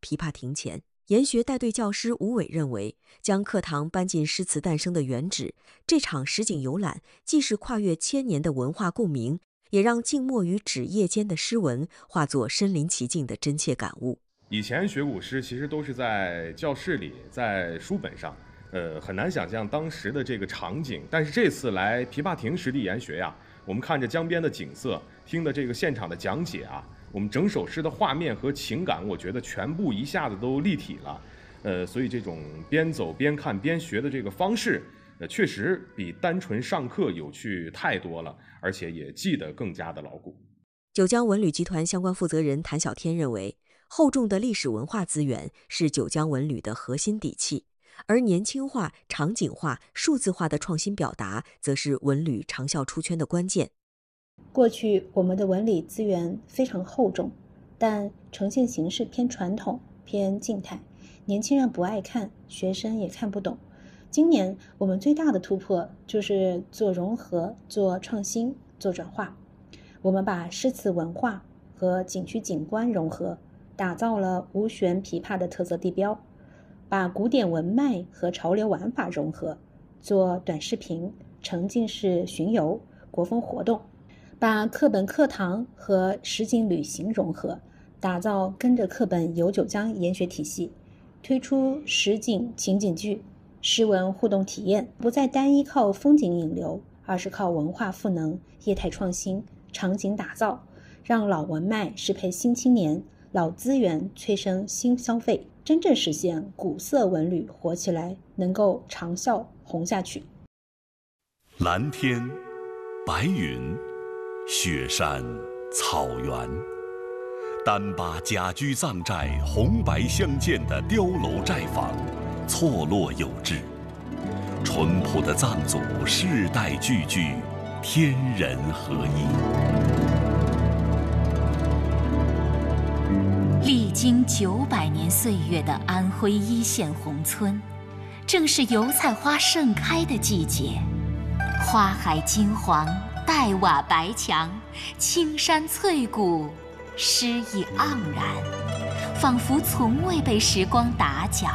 琵琶亭前。研学带队教师吴伟认为，将课堂搬进诗词诞生的原址，这场实景游览既是跨越千年的文化共鸣，也让静默于纸页间的诗文化作身临其境的真切感悟。 以前学古诗其实都是在教室里，在书本上，很难想象当时的这个场景。但是这次来琵琶亭实地研学呀，我们看着江边的景色，听的这个现场的讲解啊，我们整首诗的画面和情感，我觉得全部一下子都立体了。所以这种边走边看边学的这个方式，确实比单纯上课有趣太多了，而且也记得更加的牢固。 九江文旅集团相关负责人谭小天认为，厚重的历史文化资源是九江文旅的核心底气，而年轻化、场景化、数字化的创新表达，则是文旅长效出圈的关键。 过去我们的文旅资源非常厚重，但呈现形式偏传统、偏静态，年轻人不爱看，学生也看不懂。今年我们最大的突破就是做融合、做创新、做转化。我们把诗词文化和景区景观融合，打造了无弦琵琶的特色地标，把古典文脉和潮流玩法融合，做短视频、沉浸式巡游、国风活动，把课本课堂和实景旅行融合，打造跟着课本游九江研学体系，推出实景情景剧、诗文互动体验，不再单依靠风景引流，而是靠文化赋能、业态创新、场景打造，让老文脉适配新青年，老资源催生新消费，真正实现古色文旅活起来，能够长效红下去。 蓝天、白云、雪山、草原，单把甲居藏寨红白相间的碉楼寨坊错落有致，淳朴的藏族世代聚居，天人合一。 历经900年岁月的安徽一线宏村，正是油菜花盛开的季节。花海金黄，黛瓦白墙，青山翠谷，诗意盎然，仿佛从未被时光打搅。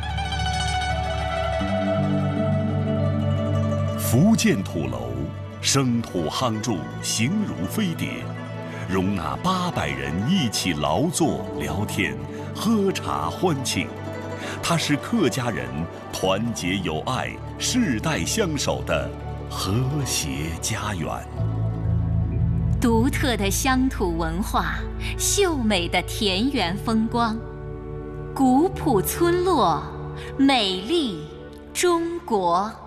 福建土楼，生土夯筑，形如飞碟，容纳800人一起劳作、聊天、喝茶欢庆。它是客家人团结友爱、世代相守的和谐家园。 独特的乡土文化，秀美的田园风光，古朴村落，美丽中国。